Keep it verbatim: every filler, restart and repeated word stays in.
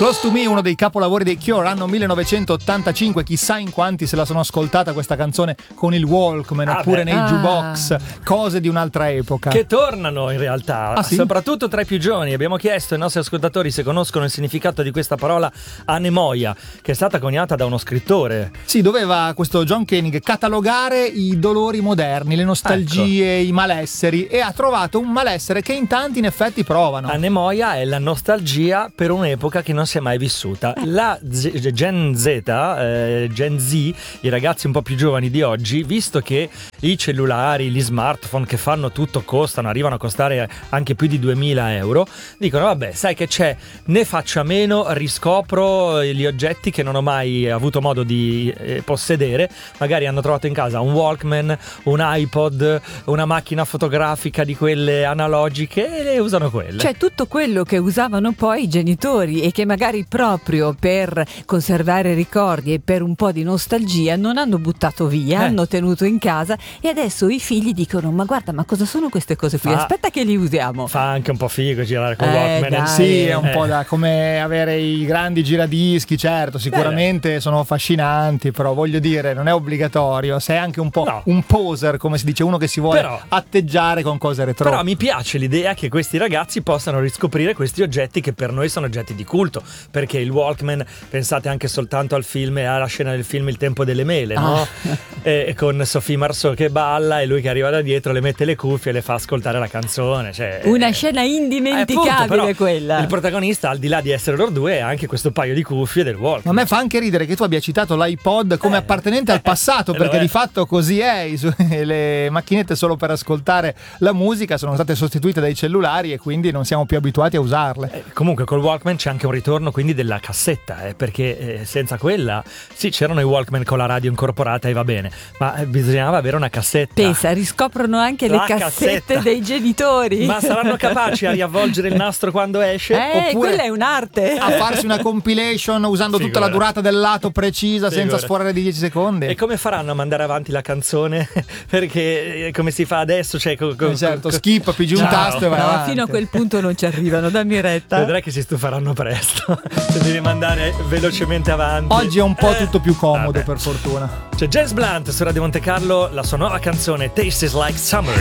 Close to Me, uno dei capolavori dei Cure, anno millenovecentottantacinque. Chissà in quanti se la sono ascoltata questa canzone con il Walkman ah oppure beh. nei ah. jukebox, cose di un'altra epoca che tornano in realtà, ah, sì? soprattutto tra i più giovani. Abbiamo chiesto ai nostri ascoltatori se conoscono il significato di questa parola anemoia, che è stata coniata da uno scrittore. Sì, doveva questo John Koenig catalogare i dolori moderni, le nostalgie, ecco. i malesseri, e ha trovato un malessere che in tanti in effetti provano. Anemoia è la nostalgia per un'epoca che non si è mai vissuta. La Z- Gen Z, eh, Gen Z, i ragazzi un po' più giovani di oggi, visto che i cellulari, gli smartphone che fanno tutto costano, arrivano a costare anche più di duemila euro, dicono vabbè, sai che c'è, ne faccio a meno, riscopro gli oggetti che non ho mai avuto modo di eh, possedere. Magari hanno trovato in casa un Walkman, un iPod, una macchina fotografica di quelle analogiche e le usano quelle. Cioè tutto quello che usavano poi i genitori e che magari proprio per conservare ricordi e per un po' di nostalgia non hanno buttato via, eh. hanno tenuto in casa, e adesso i figli dicono ma guarda, ma cosa sono queste cose qui? Fa, aspetta che li usiamo. Fa anche un po' figo girare con eh, Walkman. Dai. Sì, è un eh. po' da come avere i grandi giradischi, certo, sicuramente Beh. sono affascinanti, però voglio dire, non è obbligatorio, sei anche un po' no. un poser, come si dice, uno che si vuole però, atteggiare con cose retro. Però mi piace l'idea che questi ragazzi possano riscoprire questi oggetti che per noi sono oggetti di culto, perché il Walkman, pensate anche soltanto al film e alla scena del film Il tempo delle mele, ah. no? E con Sophie Marceau che balla e lui che arriva da dietro, le mette le cuffie e le fa ascoltare la canzone, cioè, una scena indimenticabile, eh, quella. Il protagonista, al di là di essere loro due, ha anche questo paio di cuffie del Walkman. Ma a me fa anche ridere che tu abbia citato l'iPod come eh. appartenente al passato, perché di fatto così è. Le macchinette solo per ascoltare la musica sono state sostituite dai cellulari e quindi non siamo più abituati a usarle. Eh, comunque col Walkman c'è anche un ritorno quindi della cassetta, eh, perché eh, senza quella sì, c'erano i Walkman con la radio incorporata e va bene, ma eh, bisognava avere una cassetta. Pensa, riscoprono anche la le cassette cassetta. dei genitori. Ma saranno capaci a riavvolgere il nastro quando esce? Eh, oppure quella è un'arte. A farsi una compilation usando Figura. tutta la durata del lato precisa, Figura. senza sforare di dieci secondi. E come faranno a mandare avanti la canzone? Perché come si fa adesso? Cioè, co- co- eh certo, co- skip, pigi un tasto e vai no, avanti. fino a quel punto non ci arrivano, dammi retta. Vedrai che si stuferanno presto. Se devi mandare velocemente avanti. Oggi è un po' eh, tutto più comodo, vabbè. per fortuna. C'è James Blunt su Radio Monte Carlo, la sua nuova canzone Taste is Like Summer.